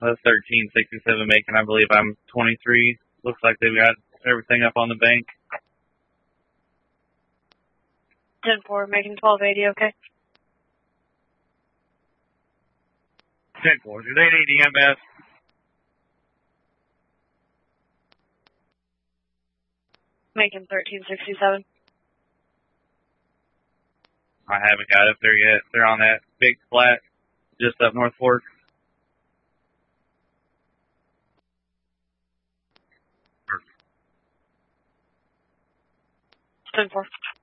That's 1367 Macon. I believe I'm 23. Looks like they've got everything up on the bank. 10-4, Macon 1280, okay? 10-4. Do they need EMS? Macon 1367. I haven't got up there yet. They're on that big flat just up North Fork. 10-4.